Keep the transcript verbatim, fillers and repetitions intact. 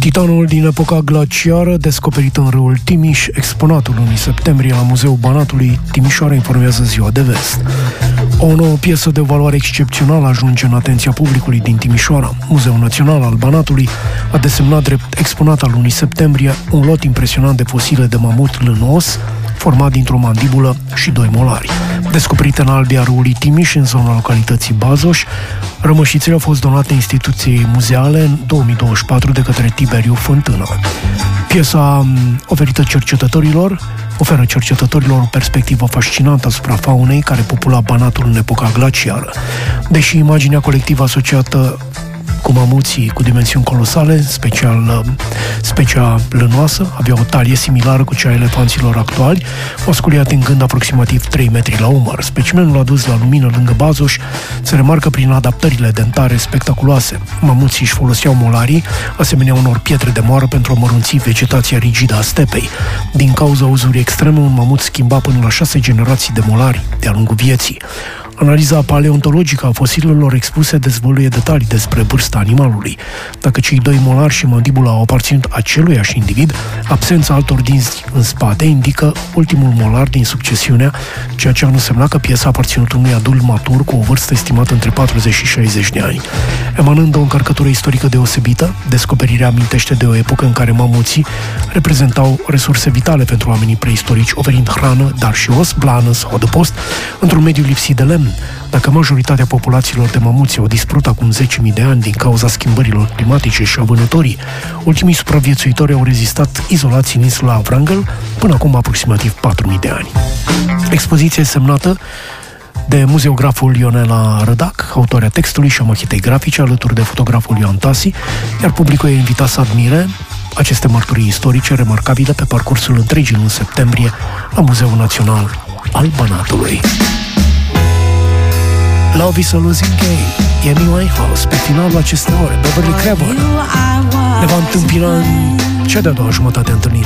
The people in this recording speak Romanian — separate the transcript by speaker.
Speaker 1: Titanul din epoca glaciară, descoperit în râul Timiș, exponatul lunii septembrie la Muzeul Banatului, Timișoara informează Ziua de Vest. O nouă piesă de valoare excepțională ajunge în atenția publicului din Timișoara. Muzeul Național al Banatului a desemnat drept exponat al lunii septembrie un lot impresionant de fosile de mamut lânos, format dintr-o mandibulă și doi molari. Descoperite în albia râului Timiș, în zona localității Bazoș, rămășițele au fost donate instituției muzeale în două mii douăzeci și patru de către Tiberiu Fântână. Piesa oferită cercetătorilor oferă cercetătorilor o perspectivă fascinantă asupra faunei care popula Banatul în epoca glaciară. Deși imaginea colectivă asociată cu mamuții cu dimensiuni colosale, special specia lănoasă, avea o talie similară cu cea a elefanților actuali, musculii atingând aproximativ trei metri la umăr. Specimenul adus la lumină lângă Bazoș se remarcă prin adaptările dentare spectaculoase. Mamuții își foloseau molarii, asemenea unor pietre de moară, pentru a mărunți vegetația rigidă a stepei. Din cauza uzurii extreme, un mamut schimba până la șase generații de molari de-a lungul vieții. Analiza paleontologică a fosilelor expuse dezvăluie detalii despre vârsta animalului. Dacă cei doi molari și mandibula au aparținut aceluiași individ, absența altor dinți în spate indică ultimul molar din succesiunea, ceea ce ar însemna că piesa a aparținut unui adult matur cu o vârstă estimată între patruzeci și șaizeci de ani. Emanând de o încărcătură istorică deosebită, descoperirea amintește de o epocă în care mamuții reprezentau resurse vitale pentru oamenii preistorici, oferind hrană, dar și os, blană sau adăpost, într-un mediu lipsit de lemn. Dacă majoritatea populațiilor de mamuți au dispărut acum zece mii de ani din cauza schimbărilor climatice și a vânătorii, ultimii supraviețuitori au rezistat izolați în insula Wrangel până acum aproximativ patru mii de ani. Expoziția semnată de muzeograful Ionela Rădac, autoarea textului și a machetei grafice, alături de fotograful Ioan Tasi, iar publicul e invitat să admire aceste mărturii istorice remarcabile pe parcursul întregii luni septembrie la Muzeul Național al Banatului. Love is a Losing Game, Amy Winehouse, pe finalul acestei ore, Beverly Crabbe ne va întâmpina în cea de-a doua jumătate a întâlnirii.